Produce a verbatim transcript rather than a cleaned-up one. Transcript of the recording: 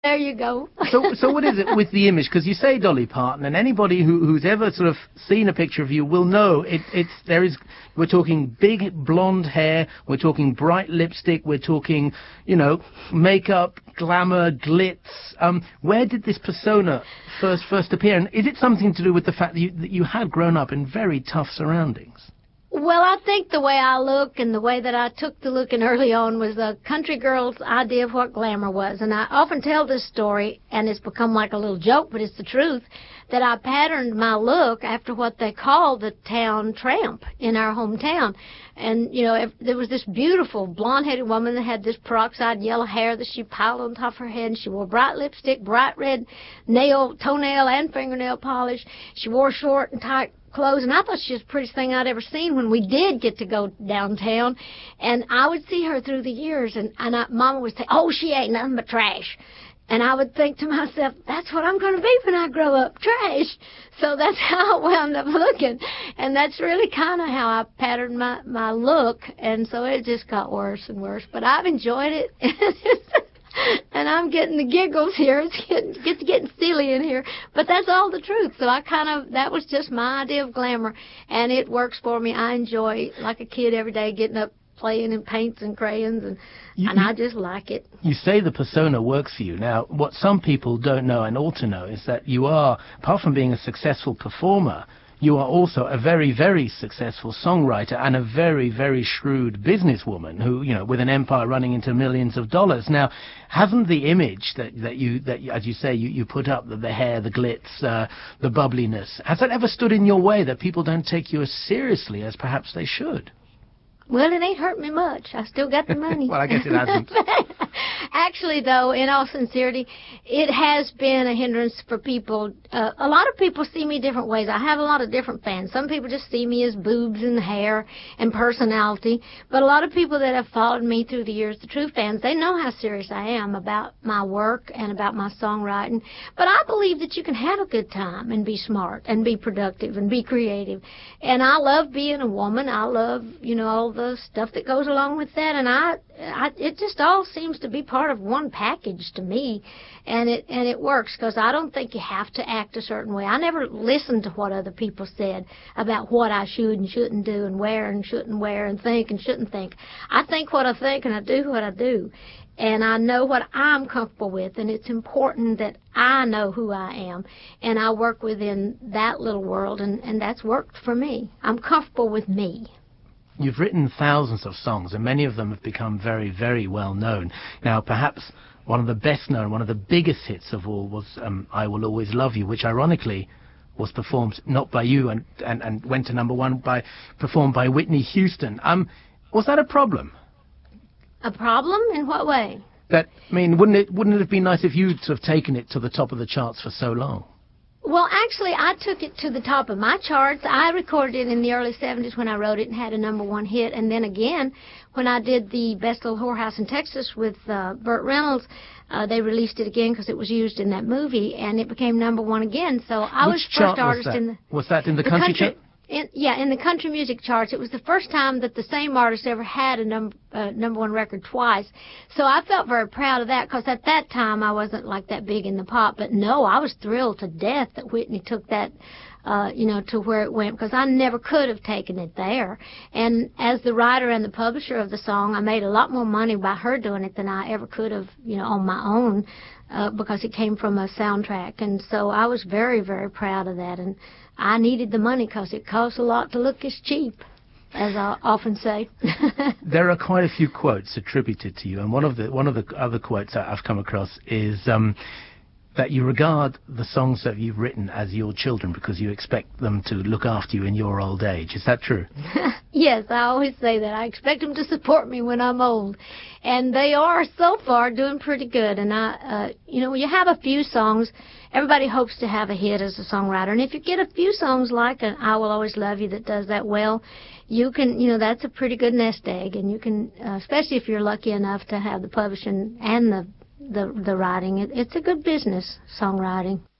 There you go. so, so what is it with the image? Because you say Dolly Parton, and anybody who, who's ever sort of seen a picture of you will know it, it's there is. We're talking big blonde hair. We're talking bright lipstick. We're talking, you know, makeup, glamour, glitz. Um, where did this persona first first appear? And is it something to do with the fact that you, that you had grown up in very tough surroundings? Well, I think the way I look and the way that I took to looking early on was a country girl's idea of what glamour was. And I often tell this story, and it's become like a little joke, but it's the truth, that I patterned my look after what they call the town tramp in our hometown. And, you know, if, there was this beautiful blonde-headed woman that had this peroxide yellow hair that she piled on top of her head. And she wore bright lipstick, bright red nail, toenail, and fingernail polish. She wore short and tight clothes, and I thought she was the prettiest thing I'd ever seen when we did get to go downtown. And I would see her through the years, and, and I, Mama would say, oh, she ain't nothing but trash. And I would think to myself, that's what I'm going to be when I grow up, trash. So that's how I wound up looking. And that's really kind of how I patterned my, my look. And so it just got worse and worse. But I've enjoyed it. And I'm getting the giggles here. It's getting, it's getting silly in here. But that's all the truth. So I kind of, that was just my idea of glamour. And it works for me. I enjoy, like a kid every day, getting up, playing in paints and crayons, and, you, and I just like it. You say the persona works for you. Now, what some people don't know and ought to know is that you are, apart from being a successful performer, you are also a very, very successful songwriter and a very, very shrewd businesswoman who, you know, with an empire running into millions of dollars. Now, hasn't the image that, that you, that as you say, you, you put up, the, the hair, the glitz, uh, the bubbliness, has that ever stood in your way that people don't take you as seriously as perhaps they should? Well, it ain't hurt me much. I still got the money. Well, I guess it hasn't. Actually, though, in all sincerity, it has been a hindrance for people. Uh, a lot of people see me different ways. I have a lot of different fans. Some people just see me as boobs and hair and personality. But a lot of people that have followed me through the years, the true fans, they know how serious I am about my work and about my songwriting. But I believe that you can have a good time and be smart and be productive and be creative. And I love being a woman. I love, you know, all the stuff that goes along with that. And I, I it just all seems to be part of one package to me, and it and it works, because I don't think you have to act a certain way. I never listened to what other people said about what I should and shouldn't do, and wear and shouldn't wear, and think and shouldn't think. I think what I think, and I do what I do, and I know what I'm comfortable with, and it's important that I know who I am, and I work within that little world, and, and that's worked for me. I'm comfortable with me. You've written thousands of songs, and many of them have become very, very well known. Now, perhaps one of the best known, one of the biggest hits of all was um, I Will Always Love You, which ironically was performed not by you and, and, and went to number one, by performed by Whitney Houston. Um, was that a problem? A problem? In what way? That, I mean, wouldn't it, wouldn't it have been nice if you'd have taken it to the top of the charts for so long? Well, actually, I took it to the top of my charts. I recorded it in the early seventies when I wrote it and had a number one hit. And then again, when I did the Best Little Whorehouse in Texas with uh, Burt Reynolds, uh, they released it again because it was used in that movie, and it became number one again. So I Which was first artist was that? in the... Was that in the, the country, country chart? In, yeah, in the country music charts. It was the first time that the same artist ever had a num uh, number one record twice. So I felt very proud of that, because at that time I wasn't like that big in the pop. But no, I was thrilled to death that Whitney took that, uh, you know, to where it went, because I never could have taken it there. And as the writer and the publisher of the song, I made a lot more money by her doing it than I ever could have, you know, on my own, uh, because it came from a soundtrack. And so I was very, very proud of that. And I needed the money, because it costs a lot to look as cheap, as I often say. There are quite a few quotes attributed to you, and one of the one of the other quotes that I've come across is um, that you regard the songs that you've written as your children because you expect them to look after you in your old age. Is that true? Yes, I always say that. I expect them to support me when I'm old. And they are, so far, doing pretty good. And, I, uh, you know, when you have a few songs, everybody hopes to have a hit as a songwriter. And if you get a few songs like an I Will Always Love You that does that well, you can, you know, that's a pretty good nest egg. And you can, uh, especially if you're lucky enough to have the publishing and the, the, the writing, it, it's a good business, songwriting.